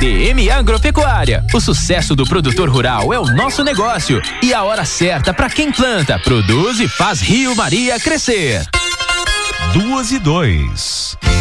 DM Agropecuária. O sucesso do produtor rural é o nosso negócio e a hora certa para quem planta, produz e faz Rio Maria crescer. 2:02.